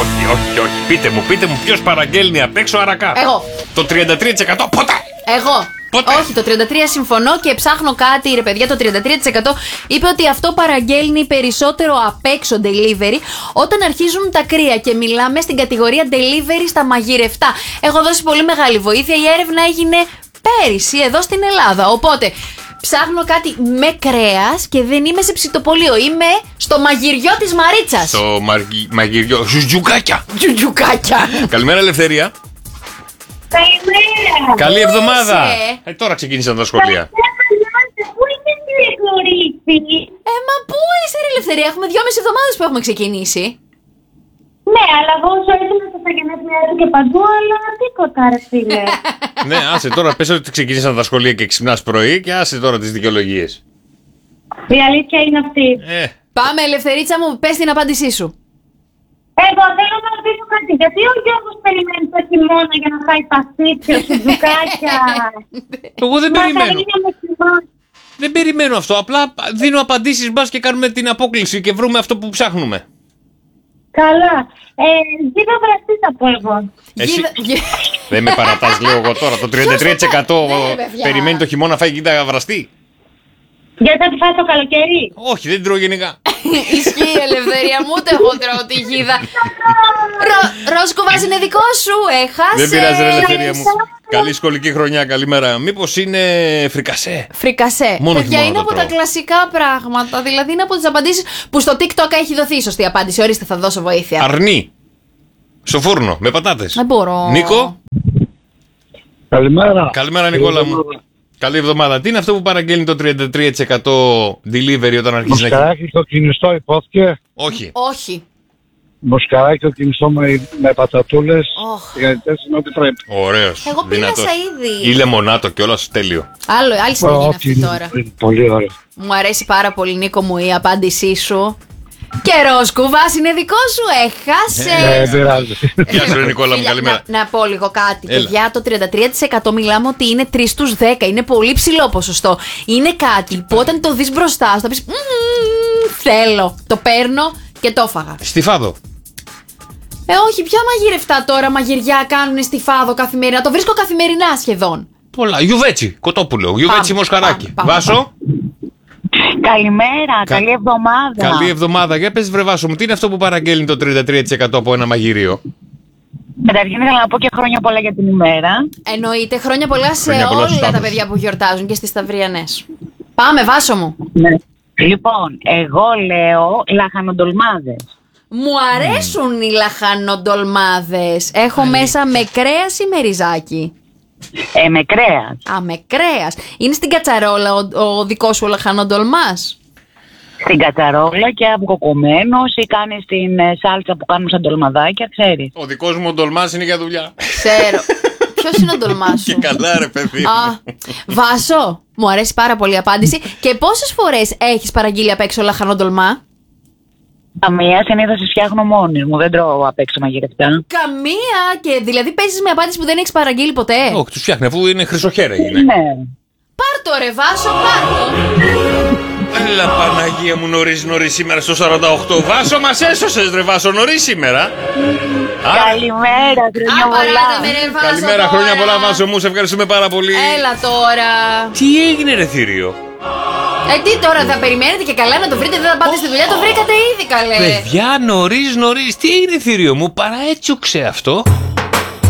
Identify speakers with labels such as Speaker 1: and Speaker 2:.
Speaker 1: όχι. Πείτε μου, ποιος παραγγέλνει απ' έξω αρακά?
Speaker 2: Εγώ.
Speaker 1: Το 33% ποτέ!
Speaker 2: Εγώ.
Speaker 1: Ποτέ.
Speaker 2: Όχι, το 33% συμφωνώ και ψάχνω κάτι, ρε παιδιά. Το 33% είπε ότι αυτό παραγγέλνει περισσότερο απ' έξω delivery όταν αρχίζουν τα κρύα και μιλάμε στην κατηγορία delivery στα μαγειρευτά. Έχω δώσει πολύ μεγάλη βοήθεια. Η έρευνα έγινε πέρυσι εδώ στην Ελλάδα. Οπότε ψάχνω κάτι με κρέας και δεν είμαι σε ψητοπολείο. Είμαι στο μαγειριό της Μαρίτσας.
Speaker 1: Στο μαγειριό. Ζουτζουκάκια.
Speaker 2: Τζουτζουκάκια.
Speaker 1: Καλημέρα, Ελευθερία.
Speaker 3: Καλημέρα.
Speaker 1: Καλή εβδομάδα.
Speaker 2: είσαι?
Speaker 1: Τώρα ξεκίνησαν τα σχολεία.
Speaker 3: Πού είναι η κορίτσι?
Speaker 2: Μα πού είσαι, ρε Ελευθερία? Έχουμε 2,5 εβδομάδες που έχουμε ξεκινήσει.
Speaker 3: Ναι, αλλά εγώ όσο έτοιμα στα γενέθλιά του και παντού, αλλά τίποτα, ρε φίλε.
Speaker 1: Ναι, άσε τώρα, πες ότι ξεκίνησαν τα σχολεία και ξυπνάς πρωί και άσε τώρα τις δικαιολογίες.
Speaker 3: Η αλήθεια είναι αυτή.
Speaker 2: Πάμε, Ελευθερίτσα μου, πες την απάντησή σου.
Speaker 3: Εγώ θέλω να ρωτήσω κάτι. Γιατί ο Γιώργος περιμένει το χειμώνα για να φάει παστίτσιο, σουτζουκάκια?
Speaker 1: Εγώ δεν περιμένω.
Speaker 3: Μαργαρίνια με χειμώνα.
Speaker 1: Δεν περιμένω αυτό. Απλά δίνω απαντήσεις μπας και κάνουμε την απόκληση και βρούμε αυτό που ψάχνουμε.
Speaker 3: Καλά. Γίδα βραστή θα πω εγώ.
Speaker 1: Εσύ δεν με παρατάς, λέω εγώ τώρα. Το 33% περιμένει το χειμώνα να φάει γίδα βραστή.
Speaker 3: Γιατί θα τη φάει το καλοκαίρι?
Speaker 1: Όχι, δεν τρώω γενικά.
Speaker 2: Ισχύει, Ελευθερία μου, ούτε εγώ τρώω τη γίδα. Ρόσκοβας είναι δικό σου, έχασε.
Speaker 1: Δεν πειράζει, ρε Ελευθερία μου. Καλή σχολική χρονιά, καλημέρα. Μήπως είναι φρικασέ?
Speaker 2: Φρικασέ.
Speaker 1: Μόνο
Speaker 2: Παιδιά,
Speaker 1: χειμώνα
Speaker 2: είναι
Speaker 1: το
Speaker 2: από
Speaker 1: τρώω.
Speaker 2: τα κλασικά πράγματα. Δηλαδή είναι από τις απαντήσεις που στο TikTok έχει δοθεί η σωστή απάντηση. Ορίστε, θα δώσω βοήθεια.
Speaker 1: Αρνί. Στο φούρνο, με πατάτες.
Speaker 2: Δεν μπορώ.
Speaker 1: Νίκο.
Speaker 4: Καλημέρα.
Speaker 1: Καλημέρα, Νικόλα μου. Καλή εβδομάδα. Τι είναι αυτό που παραγγέλνει το 33% delivery όταν αρχίζει να έχει?
Speaker 4: Μοσχαράκι στο κινηστό υπόθηκε.
Speaker 1: Όχι.
Speaker 2: Όχι.
Speaker 4: Μοσχαράκι στο κινηστό με πατατούλες.
Speaker 2: Οχ.
Speaker 4: Γιατί είναι ό,τι πρέπει.
Speaker 1: Ωραίος.
Speaker 2: Εγώ πήλασα ήδη.
Speaker 1: Ή λεμονάτο κιόλας, τέλειο.
Speaker 2: Άλλη συνταγή είναι αυτή
Speaker 4: είναι
Speaker 2: τώρα.
Speaker 4: πολύ ωραίο.
Speaker 2: Μου αρέσει πάρα πολύ, Νίκο μου, η απάντησή σου. Και Ρόσκουβας είναι δικό σου, έχασε.
Speaker 4: Πειράζει.
Speaker 1: Γεια σου, ρε Νικόλα μου,
Speaker 2: Φίλια,
Speaker 1: καλημέρα.
Speaker 2: να πω λίγο κάτι.
Speaker 1: Έλα.
Speaker 2: Παιδιά, το 33% μιλάμε ότι είναι 3 στους 10. Είναι πολύ ψηλό ποσοστό. Είναι κάτι που όταν το δεις μπροστά σου θα πεις θέλω. Το παίρνω και το έφαγα.
Speaker 1: Στιφάδο.
Speaker 2: Όχι, ποια μαγειρευτά τώρα μαγειριά κάνουν στη Φάδο καθημερινά. Το βρίσκω καθημερινά σχεδόν.
Speaker 1: Πολλά. Γιουβέτσι, κοτόπουλο. Γιουβέτσι μοσχαράκι.
Speaker 2: πάμε.
Speaker 1: Βάσο.
Speaker 3: Καλημέρα, καλή εβδομάδα.
Speaker 1: Καλή εβδομάδα. Για πες, βρε Βάσο μου, τι είναι αυτό που παραγγέλνει το 33% από ένα μαγειρίο?
Speaker 3: Καταρχήν ήθελα να πω και χρόνια πολλά για την ημέρα.
Speaker 2: Εννοείται, χρόνια πολλά σε
Speaker 1: Χρόνια πολλά στους
Speaker 2: όλα τα
Speaker 1: πάντες.
Speaker 2: παιδιά που γιορτάζουν και στις Σταυριανές. Πάμε, Βάσο μου.
Speaker 3: Ναι. Λοιπόν, εγώ λέω λαχανοντολμάδες.
Speaker 2: Μου αρέσουν οι λαχανοντολμάδες. Έχω μέσα με κρέας ή με ριζάκι?
Speaker 3: Με κρέας.
Speaker 2: Α, με κρέας. Είναι στην κατσαρόλα ο δικός σου ο λαχανοντολμάς?
Speaker 3: Στην κατσαρόλα και αυγοκομμένος ή κάνεις την σάλτσα που κάνουν σαν ντολμαδάκια, ξέρεις.
Speaker 1: Ο δικός μου ο ντολμάς είναι για δουλειά.
Speaker 2: Ξέρω. Ποιος είναι ο ντολμάς
Speaker 1: Και
Speaker 2: σου?
Speaker 1: καλά, ρε παιδί.
Speaker 2: Α, Βάσο, μου αρέσει πάρα πολύ η απάντηση. Και πόσες φορές έχεις παραγγείλει απ' έξω λαχανοντολμά?
Speaker 3: Καμία, συνήθως τις φτιάχνω μόνη μου, δεν τρώω απ' έξω μαγειρευτά.
Speaker 2: Καμία. Και δηλαδή παίζεις με απάντηση που δεν έχεις παραγγείλει ποτέ?
Speaker 1: Όχι, τους φτιάχνει αφού είναι χρυσοχέρα είναι.
Speaker 3: Ναι.
Speaker 2: Πάρ' το ρε Βάσο, πάρ' το.
Speaker 1: Έλα Παναγία μου, νωρίς σήμερα στο 48. Βάσο, μας έσωσες ρε Βάσο, νωρίς σήμερα.
Speaker 3: Καλημέρα, χρόνια πολλά.
Speaker 2: Απαράτε με ρε Βάσο.
Speaker 1: Καλημέρα,
Speaker 2: τώρα.
Speaker 1: χρόνια πολλά Βάσο μου, σε ευχαριστούμε πάρα πολύ.
Speaker 2: Έλα τώρα.
Speaker 1: Τι έγινε ρε θήριο?
Speaker 2: Τι τώρα, θα περιμένετε και καλά να το βρείτε, δεν θα πάτε στη δουλειά, το βρήκατε ήδη καλέ.
Speaker 1: Παιδιά, νωρίς, τι έγινε θήριο μου, παραέτσουξε αυτό.